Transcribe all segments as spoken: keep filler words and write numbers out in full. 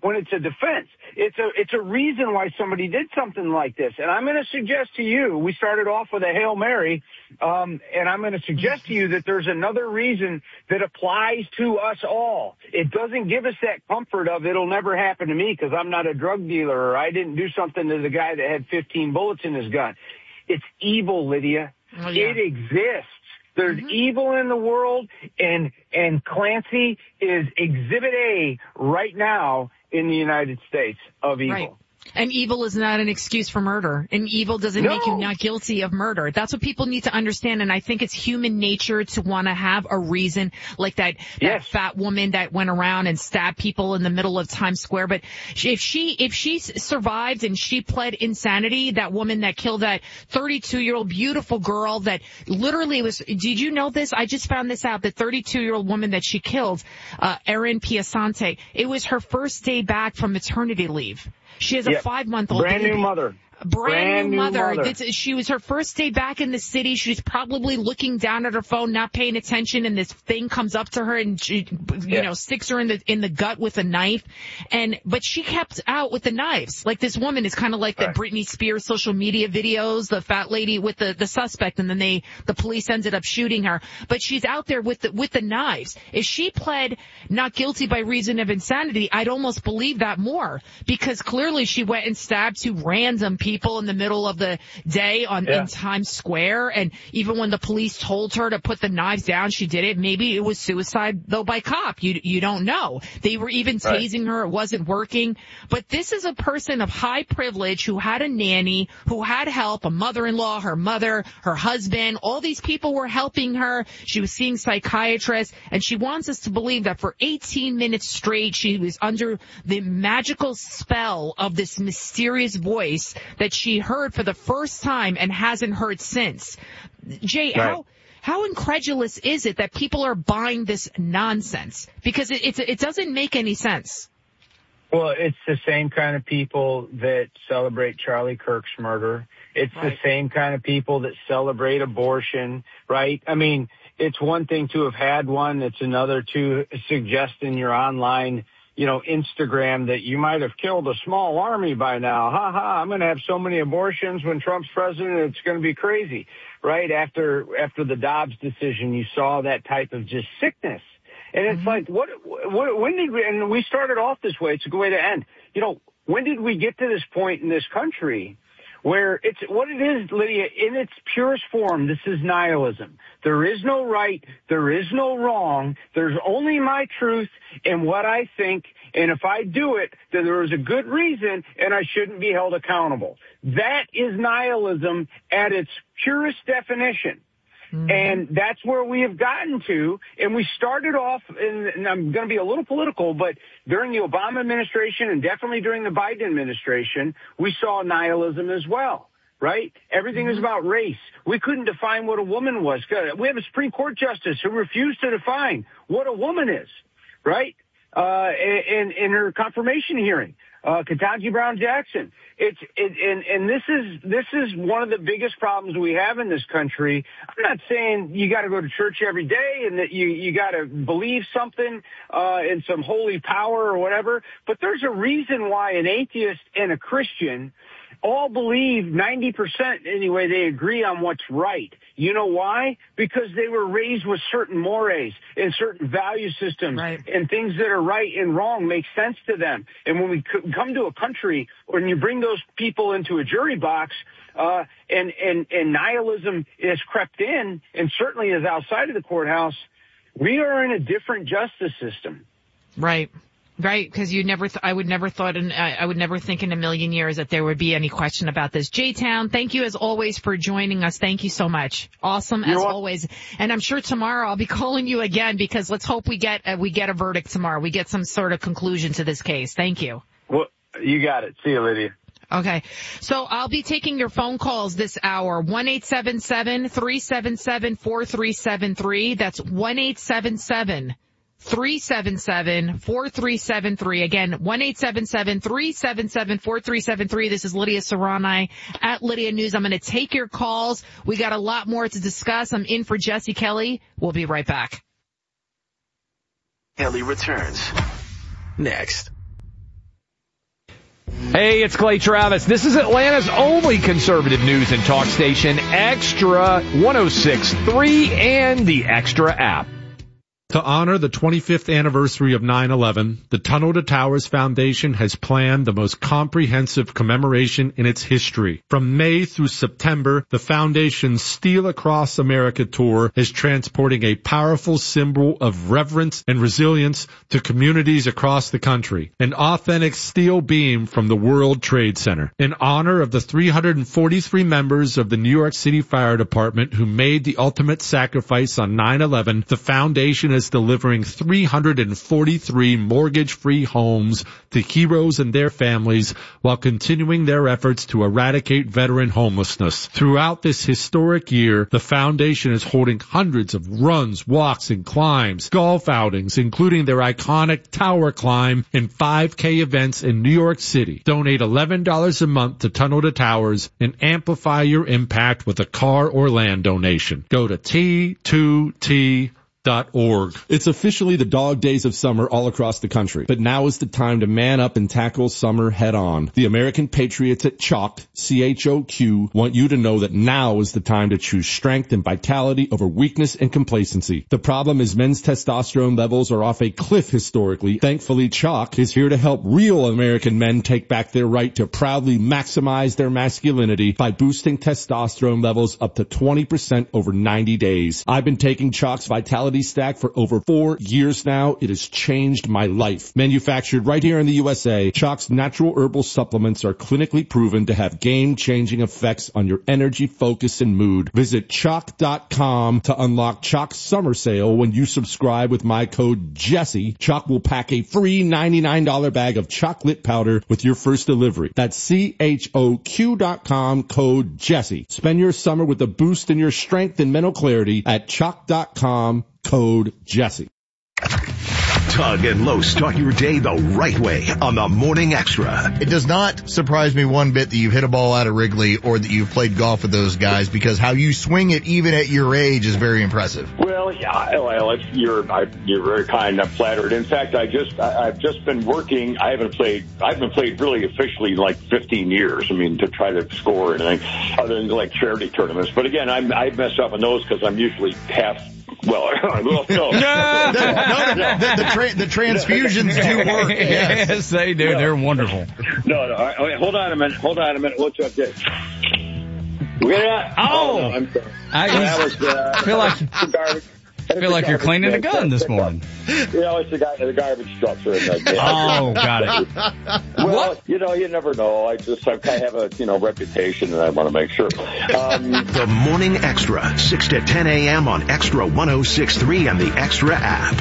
when it's a defense. It's a it's a reason why somebody did something like this. And I'm going to suggest to you, we started off with a Hail Mary, um, and I'm going to suggest to you that there's another reason that applies to us all. It doesn't give us that comfort of it'll never happen to me because I'm not a drug dealer or I didn't do something to the guy that had fifteen bullets in his gun. It's evil, Lydia. Oh, yeah. It exists. There's mm-hmm. evil in the world, and and Clancy is Exhibit A right now in the United States of evil. Right. And evil is not an excuse for murder. And evil doesn't no. make you not guilty of murder. That's what people need to understand. And I think it's human nature to want to have a reason, like that, that yes. fat woman that went around and stabbed people in the middle of Times Square. But if she, if she survived and she pled insanity, that woman that killed that thirty-two-year-old beautiful girl that literally was, did you know this? I just found this out. The thirty-two-year-old woman that she killed, uh, Erin Piasante, it was her first day back from maternity leave. She has a yep. five-month-old brand baby. new mother. Brand, Brand new new mother. mother. This, she was her first day back in the city. She's probably looking down at her phone, not paying attention, and this thing comes up to her and she, you yeah. know, sticks her in the in the gut with a knife. And but she kept out with the knives. Like this woman is kind of like right. the Britney Spears social media videos, the fat lady with the the suspect, and then they the police ended up shooting her. But she's out there with the with the knives. If she pled not guilty by reason of insanity, I'd almost believe that more, because clearly she went and stabbed two random people in the middle of the day on yeah. in Times Square. And even when the police told her to put the knives down, she did it. Maybe it was suicide, though, by cop. You you don't know. They were even tasing right. her. It wasn't working. But this is a person of high privilege who had a nanny, who had help, a mother-in-law, her mother, her husband. All these people were helping her. She was seeing psychiatrists, and she wants us to believe that for eighteen minutes straight, she was under the magical spell of this mysterious voice that she heard for the first time and hasn't heard since. Jay, right. how how incredulous is it that people are buying this nonsense? Because it it's, it doesn't make any sense. Well, it's the same kind of people that celebrate Charlie Kirk's murder. It's right. the same kind of people that celebrate abortion, right? I mean, it's one thing to have had one. It's another to suggest in your online you know, Instagram that you might have killed a small army by now. Ha ha, I'm going to have so many abortions when Trump's president, it's going to be crazy, right? After, after the Dobbs decision, you saw that type of just sickness. And it's mm-hmm. like, what, what, when did we, and we started off this way, it's a good way to end. You know, when did we get to this point in this country where it's what it is, Lydia, in its purest form? This is nihilism. There is no right. There is no wrong. There's only my truth and what I think. And if I do it, then there is a good reason and I shouldn't be held accountable. That is nihilism at its purest definition. Mm-hmm. And that's where we have gotten to. And we started off, in, and I'm going to be a little political, but during the Obama administration and definitely during the Biden administration, we saw nihilism as well, right? Everything is about race. We couldn't define what a woman was. We have a Supreme Court justice who refused to define what a woman is, right? Uh, in, in her confirmation hearing. Uh, Ketanji Brown Jackson. It's, it, and, and this is, this is one of the biggest problems we have in this country. I'm not saying you gotta go to church every day and that you, you gotta believe something, uh, in some holy power or whatever, but there's a reason why an atheist and a Christian all believe, ninety percent anyway, they agree on what's right. You know why? Because they were raised with certain mores and certain value systems, right. and things that are right and wrong make sense to them. And when we come to a country, when you bring those people into a jury box, uh, and, and, and nihilism is crept in and certainly is outside of the courthouse, we are in a different justice system. Right. Right, because you never, th- I would never thought, in, uh, I would never think in a million years that there would be any question about this. J-Town, thank you as always for joining us. Thank you so much. Awesome as You're always. And I'm sure tomorrow I'll be calling you again because let's hope we get uh, we get a verdict tomorrow. We get some sort of conclusion to this case. Thank you. Well, you got it. See you, Lydia. Okay. So I'll be taking your phone calls this hour. one eight seven seven, three seven seven, four three seven three. That's one eight seven seven, three seven seven, four three seven three. Again, one eight seven seven, three seven seven, four three seven three. This is Lydia Serrani at Lydia News. I'm going to take your calls. We got a lot more to discuss. I'm in for Jesse Kelly. We'll be right back. Kelly returns next. Hey, it's Clay Travis. This is Atlanta's only conservative news and talk station, Extra one oh six point three and the Extra app. To honor the twenty-fifth anniversary of nine eleven, the Tunnel to Towers Foundation has planned the most comprehensive commemoration in its history. From May through September, the foundation's Steel Across America tour is transporting a powerful symbol of reverence and resilience to communities across the country. An authentic steel beam from the World Trade Center. In honor of the three hundred forty-three members of the New York City Fire Department who made the ultimate sacrifice on nine eleven, the foundation is delivering three hundred forty-three mortgage-free homes to heroes and their families while continuing their efforts to eradicate veteran homelessness. Throughout this historic year, the foundation is holding hundreds of runs, walks, and climbs, golf outings, including their iconic Tower Climb and five K events in New York City. Donate eleven dollars a month to Tunnel to Towers and amplify your impact with a car or land donation. Go to T two T dot org. It's officially the dog days of summer all across the country, but now is the time to man up and tackle summer head on. The American Patriots at Chalk, C H O Q, want you to know that now is the time to choose strength and vitality over weakness and complacency. The problem is men's testosterone levels are off a cliff historically. Thankfully, Chalk is here to help real American men take back their right to proudly maximize their masculinity by boosting testosterone levels up to twenty percent over ninety days. I've been taking Chalk's Vitality Stack for over four years now. It has changed my life. Manufactured right here in the U S A, Chalk's natural herbal supplements are clinically proven to have game-changing effects on your energy, focus, and mood. Visit chalk dot com to unlock Chalk's summer sale. When you subscribe with my code Jesse, Chalk will pack a free ninety-nine dollars bag of chocolate powder with your first delivery. That's C H O Q dot com, code Jesse. Spend your summer with a boost in your strength and mental clarity at chalk dot com. Code Jesse. Tug and Lowe start your day the right way on the Morning Extra. It does not surprise me one bit that you've hit a ball out of Wrigley or that you've played golf with those guys, because how you swing it even at your age is very impressive. Well, yeah, well, it's, you're I, you're very kind. I'm flattered. In fact, I just I, I've just been working. I haven't played. I haven't played really officially in like fifteen years. I mean, to try to score anything other than like charity tournaments. But again, I'm, I mess up on those because I'm usually half. Well, well, no. no, no, no the, the, tra- the transfusions do work. Yes, yes they do. No. They're wonderful. No, no. Right, wait, hold on a minute. Hold on a minute. What's up there? We got that? Oh, oh no, I'm sorry. I, that was, uh, I feel like garbage. I feel like you're cleaning a gun this morning. You know, it's the guy, the garbage trucks are in the. Oh, got it. Well, what? You know, you never know. I just I kind of have a you know reputation, and I want to make sure. Um, the Morning Extra, six to ten a.m. on Extra one oh six point three and the Extra app.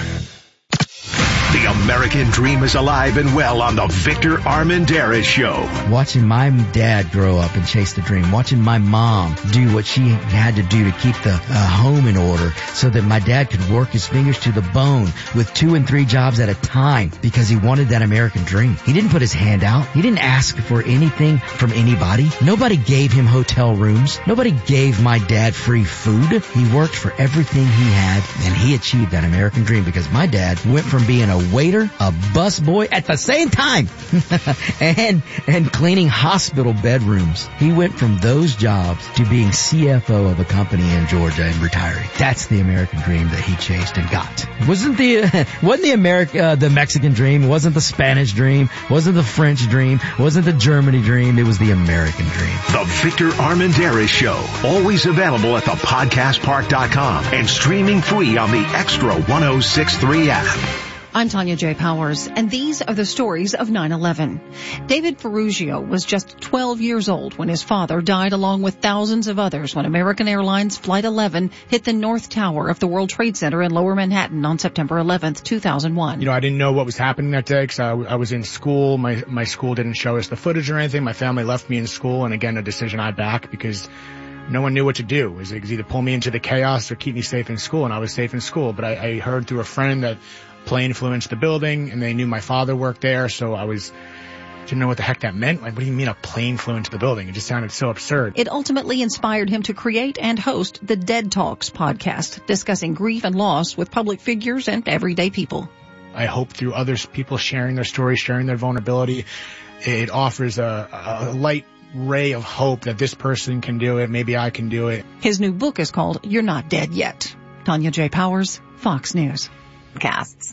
The American dream is alive and well on the Victor Armendariz Show. Watching my dad grow up and chase the dream. Watching my mom do what she had to do to keep the uh, home in order so that my dad could work his fingers to the bone with two and three jobs at a time because he wanted that American dream. He didn't put his hand out. He didn't ask for anything from anybody. Nobody gave him hotel rooms. Nobody gave my dad free food. He worked for everything he had, and he achieved that American dream because my dad went from being a waiter, a busboy at the same time, and and cleaning hospital bedrooms. He went from those jobs to being C F O of a company in Georgia and retiring. That's the American dream that he chased and got. Wasn't the uh, wasn't the American uh, the Mexican dream? Wasn't the Spanish dream? Wasn't the French dream? Wasn't the Germany dream? It was the American dream. The Victor Armendariz Show, always available at the podcast park dot com and streaming free on the Extra one oh six point three app. I'm Tanya J. Powers, and these are the stories of nine eleven. David Ferrugio was just twelve years old when his father died along with thousands of others when American Airlines Flight eleven hit the North Tower of the World Trade Center in Lower Manhattan on September eleventh, two thousand one. You know, I didn't know what was happening that day because I, I was in school. My, my school didn't show us the footage or anything. My family left me in school, and again, a decision I backed because no one knew what to do. It was either pull me into the chaos or keep me safe in school, and I was safe in school. But I, I heard through a friend that plane flew into the building, and they knew my father worked there, so I was didn't know what the heck that meant. Like, what do you mean a plane flew into the building? It just sounded so absurd. It ultimately inspired him to create and host the Dead Talks podcast, discussing grief and loss with public figures and everyday people. I hope through others, people sharing their story, sharing their vulnerability, it offers a, a light ray of hope that this person can do it. Maybe I can do it. His new book is called You're Not Dead Yet. Tanya J. Powers, Fox News. Casts.